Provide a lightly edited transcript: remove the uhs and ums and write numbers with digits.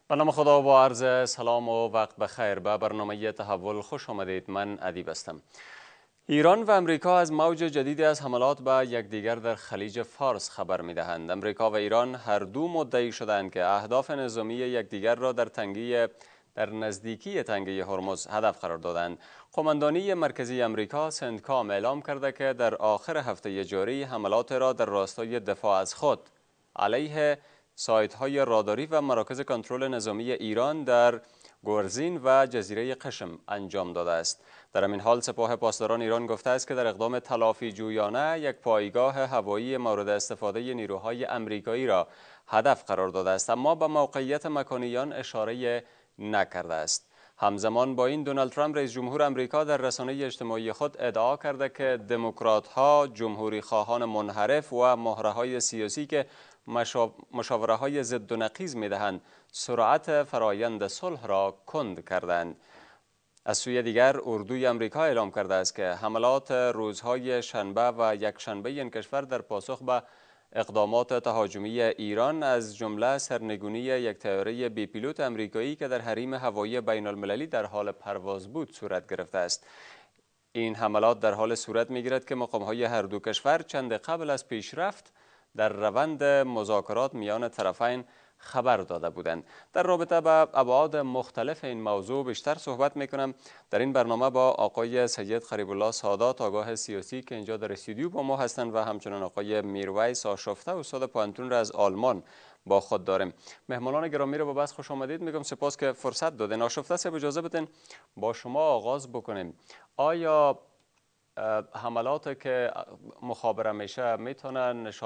به نام خدا با عرض سلام و وقت بخیر. به برنامه تحول خوش آمدید. من ادیب هستم. ایران و امریکا از موج جدیدی از حملات به یکدیگر در خلیج فارس خبر می‌دهند. امریکا و ایران هر دو مدعی شدند که اهداف نظامی یکدیگر را در نزدیکی تنگه هرمز هدف قرار دادند. قماندانی مرکزی امریکا سنتکام اعلام کرده که در آخر هفته جاری حملات را در راستای دفاع از خود علیه سایت‌های راداری و مراکز کنترل نظامی ایران در گورزین و جزیره قشم انجام داده است. در همین حال سپاه پاسداران ایران گفته است که در اقدام تلافی جویانه یک پایگاه هوایی مورد استفاده نیروهای امریکایی را هدف قرار داده است، اما به موقعیت مکانیان اشاره نکرده است. همزمان با این دونالد ترامپ رئیس جمهور امریکا در رسانه اجتماعی خود ادعا کرده که دموکرات‌ها، جمهوری خواهان منحرف و مهره‌های سیاسی که مشاوره‌های ضد و نقیض می‌دهند سرعت فرایند صلح را کند کردند. از سوی دیگر اردوی امریکا اعلام کرده است که حملات روزهای شنبه و یکشنبه این کشور در پاسخ به اقدامات تهاجمی ایران از جمله سرنگونی یک طیاره بی پیلوت امریکایی که در حریم هوایی بین المللی در حال پرواز بود صورت گرفته است. این حملات در حال صورت می‌گیرد که مقام‌های هر دو کشور چند قبل از پیشرفت در روند مذاکرات میان طرفین خبر داده بودند. در رابطه با ابعاد مختلف این موضوع بیشتر صحبت میکنم در این برنامه با آقای سید قریب الله سادات، آگاه سیاسی که اینجا در استودیو با ما هستند، و همچنین آقای میرویس آشفته، استاد پانتون را از آلمان با خود داریم. مهمانان گرامی را با بس خوش آمدید میگم. سپاس که فرصت دادین. آشفته صاحب اجازه بدین با شما آغاز بکنیم. آیا حملات که مخابره میشه میتونن